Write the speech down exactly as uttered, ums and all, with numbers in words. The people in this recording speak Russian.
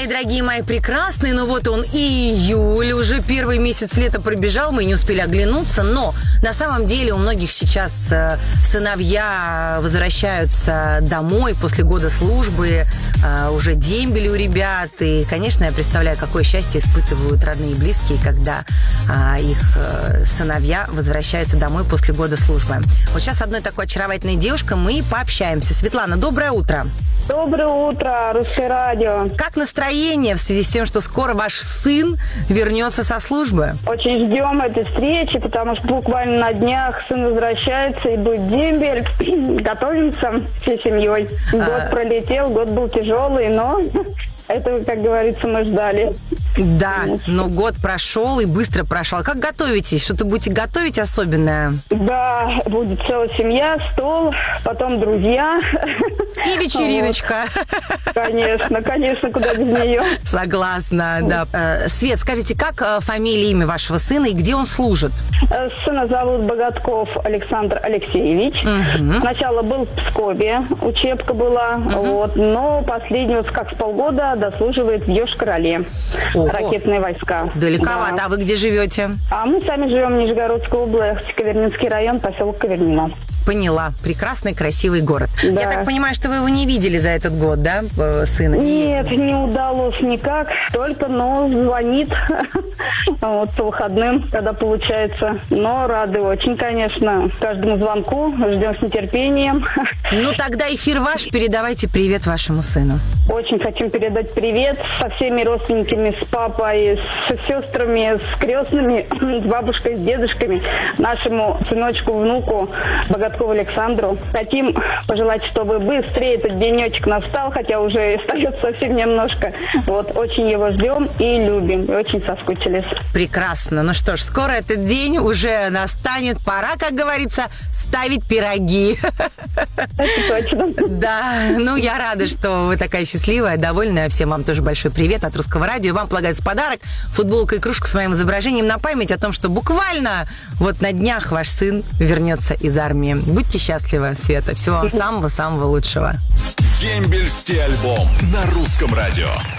дорогие мои прекрасные, ну вот он и июль, уже первый месяц лета пробежал, мы не успели оглянуться, но на самом деле у многих сейчас э, сыновья возвращаются домой после года службы, э, уже дембели у ребят, и, конечно, я представляю, какое счастье испытывают родные и близкие, когда э, их э, сыновья возвращаются домой после года службы. Вот сейчас с одной такой очаровательной девушкой мы пообщаемся. Светлана, доброе утро. Доброе утро, Русское радио. Как настроение в связи с тем, что скоро ваш сын вернется со службы? Очень ждем этой встречи, потому что буквально на днях сын возвращается и будет дембель. Готовимся всей семьей. Год а... пролетел, год был тяжелый, но... Это, как говорится, мы ждали. Да, но год прошел и быстро прошел. Как готовитесь? Что-то будете готовить особенное? Да, будет целая семья, стол, потом друзья. И вечериночка. Вот. Конечно, конечно, куда без нее. Согласна, да. Свет, скажите, как фамилия, имя вашего сына и где он служит? Сына зовут Богатков Александр Алексеевич. Угу. Сначала был в Пскове, учебка была, угу. вот, но последний, как с полгода, дослуживает в Йошкар-Оле. Ракетные войска. Далековато. Да. А вы где живете? А мы сами живем в Нижегородской области, Кавернинский район, поселок Кавернино. Поняла. Прекрасный, красивый город. Да. Я так понимаю, что вы его не видели за этот год, да, сына? Нет, не удалось никак. Только, но звонит вот по выходным, когда получается. Но рады очень, конечно, каждому звонку. Ждем с нетерпением. Ну, тогда эфир ваш. Передавайте привет вашему сыну. Очень хотим передать привет со всеми родственниками, с папой, с сестрами, с крестными, с бабушкой, с дедушками, нашему сыночку, внуку Богаткову Александру. Хотим пожелать, чтобы быстрее этот денечек настал, хотя уже остается совсем немножко. Вот, очень его ждем и любим, и очень соскучились. Прекрасно. Ну что ж, скоро этот день уже настанет. Пора, как говорится, ставить пироги. Это точно. Да, ну я рада, что вы такая счастливая, довольная. Всем вам тоже большой привет от Русского радио. Вам полагается подарок, футболка и кружка с моим изображением на память о том, что буквально вот на днях ваш сын вернется из армии. Будьте счастливы, Света. Всего вам самого-самого лучшего. Дембельский альбом на Русском радио.